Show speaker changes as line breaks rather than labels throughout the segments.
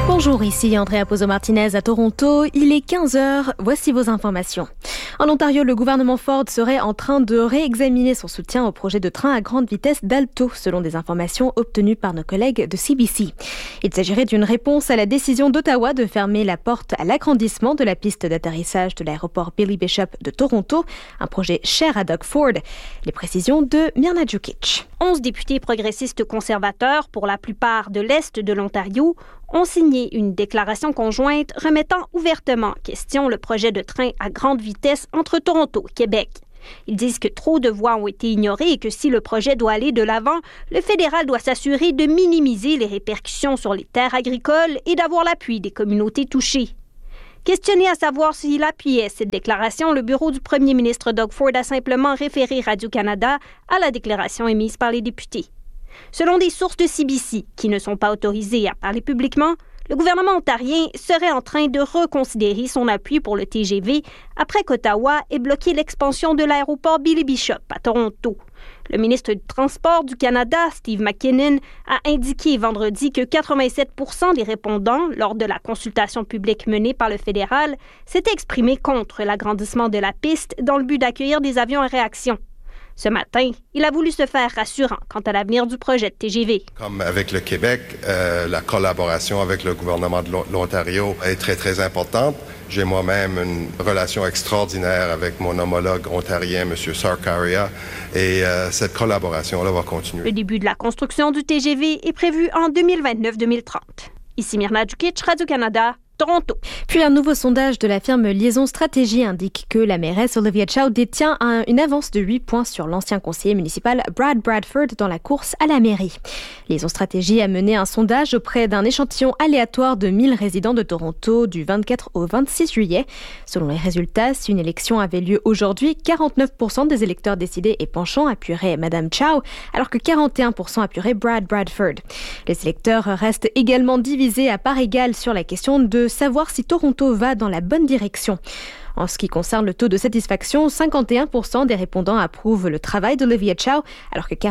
Bonjour, ici Andrea Pozo-Martinez à Toronto. Il est 15h, voici vos informations. En Ontario, le gouvernement Ford serait en train de réexaminer son soutien au projet de train à grande vitesse d'Alto, selon des informations obtenues par nos collègues de CBC. Il s'agirait d'une réponse à la décision d'Ottawa de fermer la porte à l'agrandissement de la piste d'atterrissage de l'aéroport Billy Bishop de Toronto, un projet cher à Doug Ford. Les précisions de Mirna Djukic.
11 députés progressistes conservateurs, pour la plupart de l'Est de l'Ontario, ont signé une déclaration conjointe remettant ouvertement en question le projet de train à grande vitesse entre Toronto et Québec. Ils disent que trop de voix ont été ignorées et que si le projet doit aller de l'avant, le fédéral doit s'assurer de minimiser les répercussions sur les terres agricoles et d'avoir l'appui des communautés touchées. Questionné à savoir s'il appuyait cette déclaration, le bureau du premier ministre Doug Ford a simplement référé Radio-Canada à la déclaration émise par les députés. Selon des sources de CBC qui ne sont pas autorisées à parler publiquement, le gouvernement ontarien serait en train de reconsidérer son appui pour le TGV après qu'Ottawa ait bloqué l'expansion de l'aéroport Billy Bishop à Toronto. Le ministre du Transport du Canada, Steve McKinnon, a indiqué vendredi que 87% des répondants, lors de la consultation publique menée par le fédéral, s'étaient exprimés contre l'agrandissement de la piste dans le but d'accueillir des avions en réaction. Ce matin, il a voulu se faire rassurant quant à l'avenir du projet de TGV.
Comme avec le Québec, la collaboration avec le gouvernement de l'Ontario est très, très importante. J'ai moi-même une relation extraordinaire avec mon homologue ontarien, M. Sarkaria, et cette collaboration-là va continuer.
Le début de la construction du TGV est prévu en 2029-2030. Ici Mirna Djukic, Radio-Canada, Toronto.
Puis un nouveau sondage de la firme Liaison Stratégie indique que la mairesse Olivia Chow détient une avance de 8 points sur l'ancien conseiller municipal Brad Bradford dans la course à la mairie. Liaison Stratégie a mené un sondage auprès d'un échantillon aléatoire de 1000 résidents de Toronto du 24 au 26 juillet. Selon les résultats, si une élection avait lieu aujourd'hui, 49% des électeurs décidés et penchants appuieraient Mme Chow, alors que 41% appuieraient Brad Bradford. Les électeurs restent également divisés à part égale sur la question de savoir si Toronto va dans la bonne direction. En ce qui concerne le taux de satisfaction, 51% des répondants approuvent le travail d'Olivia Chow, alors que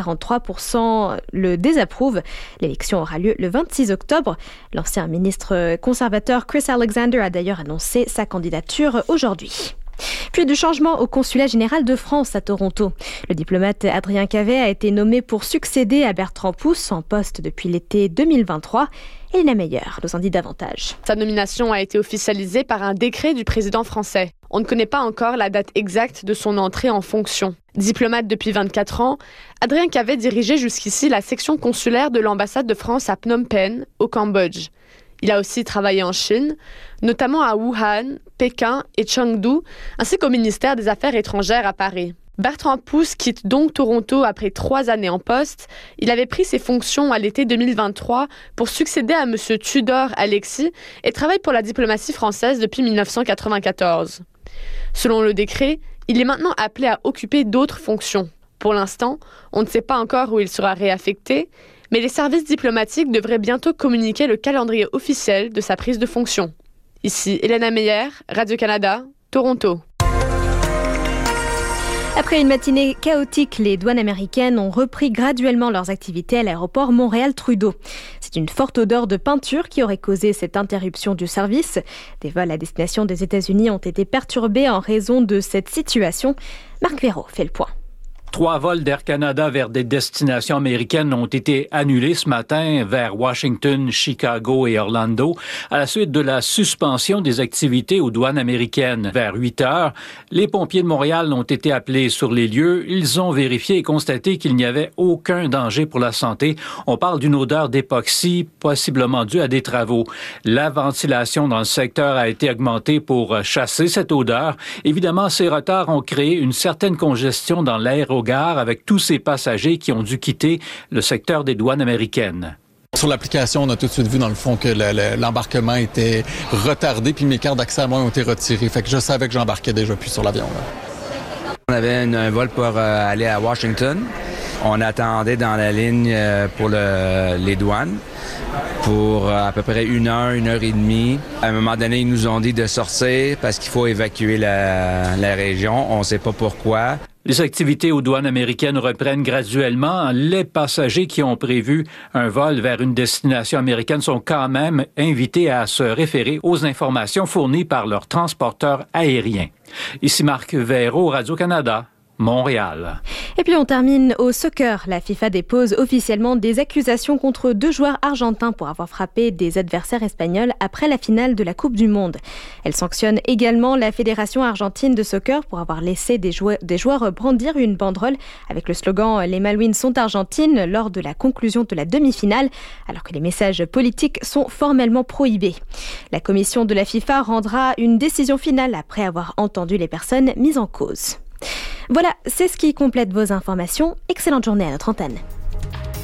43% le désapprouvent. L'élection aura lieu le 26 octobre. L'ancien ministre conservateur Chris Alexander a d'ailleurs annoncé sa candidature aujourd'hui. Puis du changement au consulat général de France à Toronto. Le diplomate Adrien Cavet a été nommé pour succéder à Bertrand Pousse en poste depuis l'été 2023. Elena Meyer nous en dit davantage.
Sa nomination a été officialisée par un décret du président français. On ne connaît pas encore la date exacte de son entrée en fonction. Diplomate depuis 24 ans, Adrien Cavet dirigeait jusqu'ici la section consulaire de l'ambassade de France à Phnom Penh, au Cambodge. Il a aussi travaillé en Chine, notamment à Wuhan, Pékin et Chengdu, ainsi qu'au ministère des Affaires étrangères à Paris. Bertrand Pousse quitte donc Toronto après 3 années en poste. Il avait pris ses fonctions à l'été 2023 pour succéder à M. Tudor Alexis et travaille pour la diplomatie française depuis 1994. Selon le décret, il est maintenant appelé à occuper d'autres fonctions. Pour l'instant, on ne sait pas encore où il sera réaffecté, mais les services diplomatiques devraient bientôt communiquer le calendrier officiel de sa prise de fonction. Ici Elena Meyer, Radio-Canada, Toronto.
Après une matinée chaotique, les douanes américaines ont repris graduellement leurs activités à l'aéroport Montréal-Trudeau. C'est une forte odeur de peinture qui aurait causé cette interruption du service. Des vols à destination des États-Unis ont été perturbés en raison de cette situation. Marc Véraud fait le point.
3 vols d'Air Canada vers des destinations américaines ont été annulés ce matin vers Washington, Chicago et Orlando à la suite de la suspension des activités aux douanes américaines. Vers 8 heures, les pompiers de Montréal ont été appelés sur les lieux. Ils ont vérifié et constaté qu'il n'y avait aucun danger pour la santé. On parle d'une odeur d'époxy, possiblement due à des travaux. La ventilation dans le secteur a été augmentée pour chasser cette odeur. Évidemment, ces retards ont créé une certaine congestion dans l'aérogare avec tous ces passagers qui ont dû quitter le secteur des douanes américaines.
Sur l'application, on a tout de suite vu dans le fond que l'embarquement était retardé puis mes cartes d'accès à moi ont été retirées. Fait que je savais que j'embarquais déjà plus sur l'avion. Là.
On avait un vol pour aller à Washington. On attendait dans la ligne pour les douanes pour à peu près 1 heure, 1 heure et demie. À un moment donné, ils nous ont dit de sortir parce qu'il faut évacuer la région. On ne sait pas pourquoi.
Les activités aux douanes américaines reprennent graduellement. Les passagers qui ont prévu un vol vers une destination américaine sont quand même invités à se référer aux informations fournies par leur transporteur aérien. Ici Marc Véraud, Radio-Canada. Montréal.
Et puis on termine au soccer. La FIFA dépose officiellement des accusations contre 2 joueurs argentins pour avoir frappé des adversaires espagnols après la finale de la Coupe du Monde. Elle sanctionne également la Fédération argentine de soccer pour avoir laissé des joueurs brandir une banderole avec le slogan « Les Malouines sont argentines » lors de la conclusion de la demi-finale, alors que les messages politiques sont formellement prohibés. La commission de la FIFA rendra une décision finale après avoir entendu les personnes mises en cause. Voilà, c'est ce qui complète vos informations. Excellente journée à notre antenne.